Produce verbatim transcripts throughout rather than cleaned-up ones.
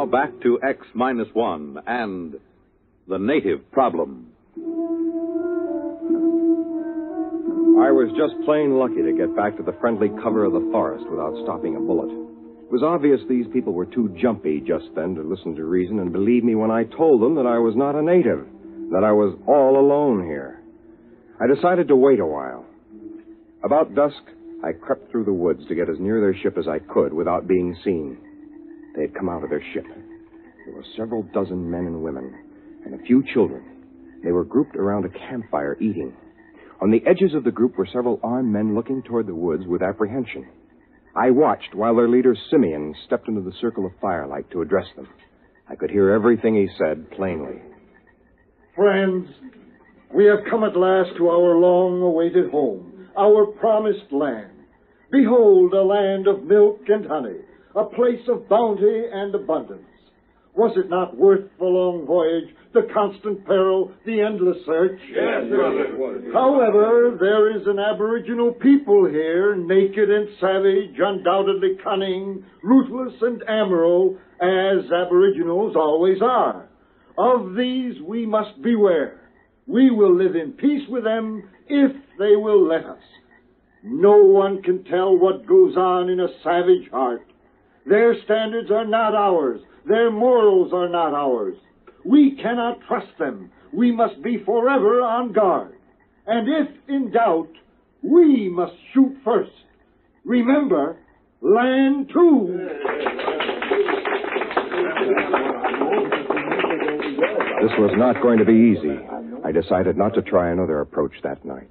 back to X minus one and the native problem. I was just plain lucky to get back to the friendly cover of the forest without stopping a bullet. It was obvious these people were too jumpy just then to listen to reason and believe me when I told them that I was not a native, that I was all alone here. I decided to wait a while. About dusk, I crept through the woods to get as near their ship as I could without being seen. They had come out of their ship. There were several dozen men and women, and a few children. They were grouped around a campfire eating. On the edges of the group were several armed men looking toward the woods with apprehension. I watched while their leader, Simeon, stepped into the circle of firelight to address them. I could hear everything he said plainly. Friends, we have come at last to our long-awaited home, our promised land. Behold, a land of milk and honey, a place of bounty and abundance. Was it not worth the long voyage, the constant peril, the endless search? Yes, it was. However, there is an aboriginal people here, naked and savage, undoubtedly cunning, ruthless and amoral, as aboriginals always are. Of these we must beware. We will live in peace with them if they will let us. No one can tell what goes on in a savage heart. Their standards are not ours. Their morals are not ours. We cannot trust them. We must be forever on guard. And if in doubt, we must shoot first. Remember, land too. This was not going to be easy. I decided not to try another approach that night.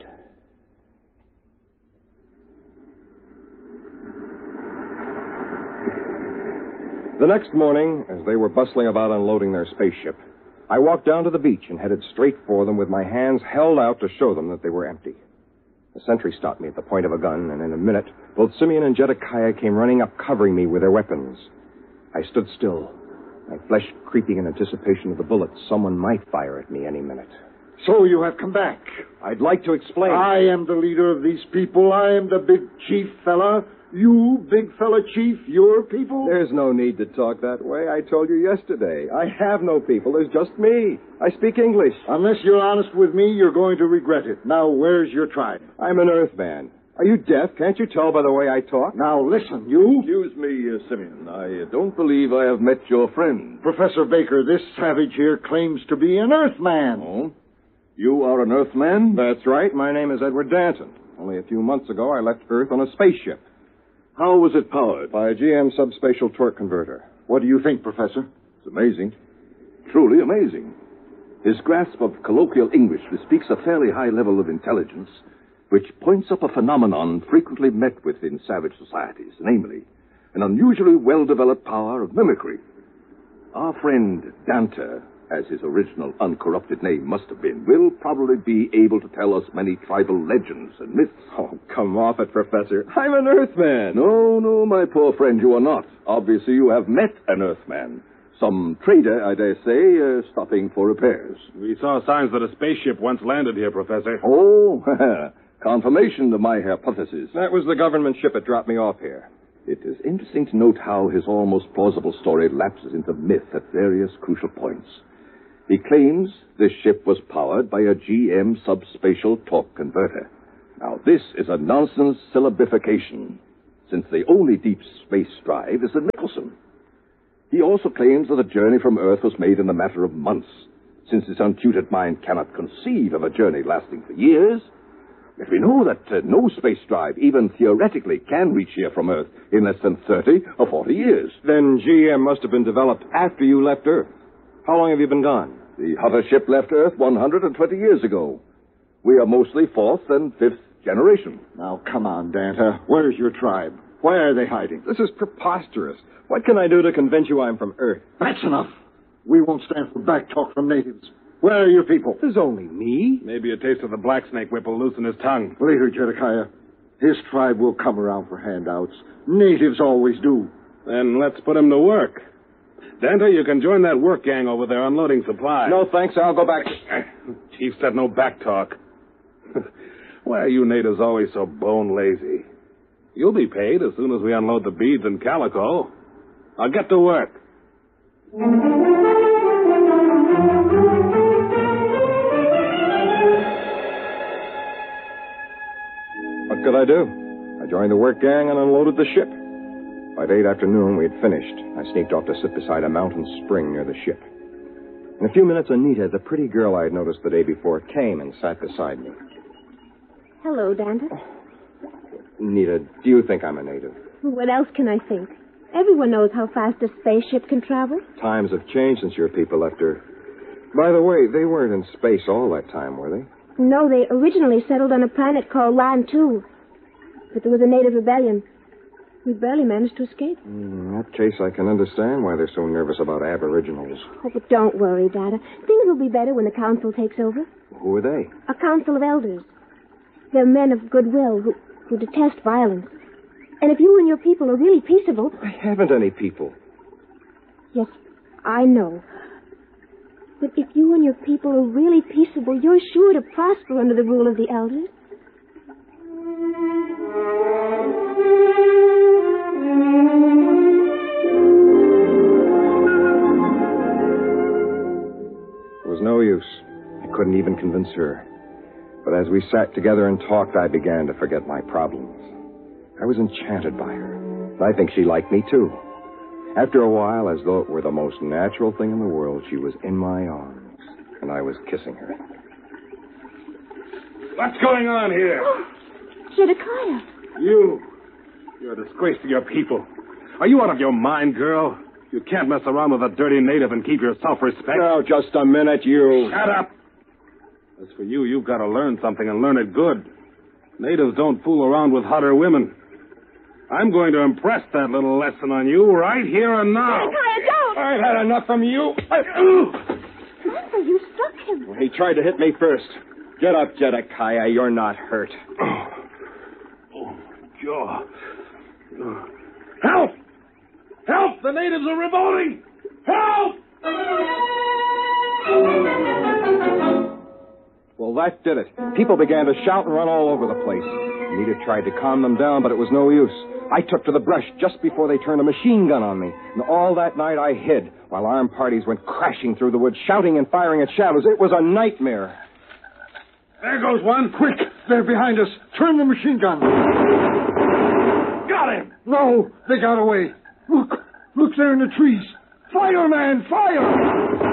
The next morning, as they were bustling about unloading their spaceship, I walked down to the beach and headed straight for them with my hands held out to show them that they were empty. The sentry stopped me at the point of a gun, and in a minute, both Simeon and Jedekiah came running up, covering me with their weapons. I stood still, my flesh creeping in anticipation of the bullets someone might fire at me any minute. So you have come back. I'd like to explain. I am the leader of these people. I am the big chief fella. You, big fella chief, your people? There's no need to talk that way. I told you yesterday. I have no people. There's just me. I speak English. Unless you're honest with me, you're going to regret it. Now, where's your tribe? I'm an Earthman. Are you deaf? Can't you tell by the way I talk? Now, listen, you... Excuse me, uh, Simeon. I uh, don't believe I have met your friend. Professor Baker, this savage here claims to be an Earthman. Oh? You are an Earthman? That's right. My name is Edward Danton. Only a few months ago, I left Earth on a spaceship. How was it powered? By a G M subspatial torque converter. What do you think, Professor? It's amazing. Truly amazing. His grasp of colloquial English bespeaks a fairly high level of intelligence, which points up a phenomenon frequently met with in savage societies, namely, an unusually well-developed power of mimicry. Our friend Dante, as his original uncorrupted name must have been, will probably be able to tell us many tribal legends and myths. Oh, come off it, Professor. I'm an Earthman. No, no, my poor friend, you are not. Obviously, you have met an Earthman. Some trader, I dare say, uh, stopping for repairs. We saw signs that a spaceship once landed here, Professor. Oh, confirmation of my hypothesis. That was the government ship that dropped me off here. It is interesting to note how his almost plausible story lapses into myth at various crucial points. He claims this ship was powered by a G M subspatial torque converter. Now, this is a nonsense syllabification, since the only deep space drive is the Nicholson. He also claims that the journey from Earth was made in a matter of months, since his untutored mind cannot conceive of a journey lasting for years. Yet we know that uh, no space drive, even theoretically, can reach here from Earth in less than thirty or forty years. Then G M must have been developed after you left Earth. How long have you been gone? The hover ship left Earth one hundred twenty years ago. We are mostly fourth and fifth generation. Now, come on, Danta. Where's your tribe? Why are they hiding? This is preposterous. What can I do to convince you I'm from Earth? That's enough. We won't stand for back talk from natives. Where are your people? There's only me. Maybe a taste of the black snake whip will loosen his tongue. Later, Jedekiah. His tribe will come around for handouts. Natives always do. Then let's put him to work. Danta, you can join that work gang over there unloading supplies. No, thanks. I'll go back. Chief said no back talk. Why are you natives always so bone lazy? You'll be paid as soon as we unload the beads and calico. I'll get to work. What could I do? I joined the work gang and unloaded the ship. By late afternoon, we had finished. I sneaked off to sit beside a mountain spring near the ship. In a few minutes, Anita, the pretty girl I had noticed the day before, came and sat beside me. Hello, Danta. Anita, do you think I'm a native? What else can I think? Everyone knows how fast a spaceship can travel. Times have changed since your people left Earth. By the way, they weren't in space all that time, were they? No, they originally settled on a planet called Lan two. But there was a native rebellion. We barely managed to escape. In that case, I can understand why they're so nervous about aboriginals. Oh, but don't worry, Dada. Things will be better when the council takes over. Who are they? A council of elders. They're men of goodwill who, who detest violence. And if you and your people are really peaceable... I haven't any people. Yes, I know. But if you and your people are really peaceable, you're sure to prosper under the rule of the elders. It was no use. I couldn't even convince her. But as we sat together and talked, I began to forget my problems. I was enchanted by her. And I think she liked me, too. After a while, as though it were the most natural thing in the world, she was in my arms, and I was kissing her. What's going on here? Zedekiah. You. You're a disgrace to your people. Are you out of your mind, girl? You can't mess around with a dirty native and keep your self-respect. Now, just a minute, you... Shut up. As for you, you've got to learn something and learn it good. Natives don't fool around with hotter women. I'm going to impress that little lesson on you right here and now. Zedekiah, don't! I've had enough from you. Martha, you struck him. He tried to hit me first. Get up, Zedekiah. You're not hurt. Oh, oh jaw. Help! Help! The natives are revolting! Help! Well, that did it. People began to shout and run all over the place. Anita tried to calm them down, but it was no use. I took to the brush just before they turned a machine gun on me. And all that night I hid, while armed parties went crashing through the woods, shouting and firing at shadows. It was a nightmare. There goes one. Quick! They're behind us. Turn the machine gun. Got him! No, they got away. Look, look there in the trees. Fire, man, fire!